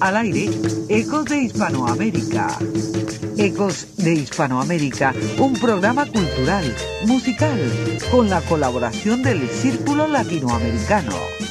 Al aire, Ecos de Hispanoamérica. Ecos de Hispanoamérica, un programa cultural, musical, con la colaboración del Círculo Latinoamericano.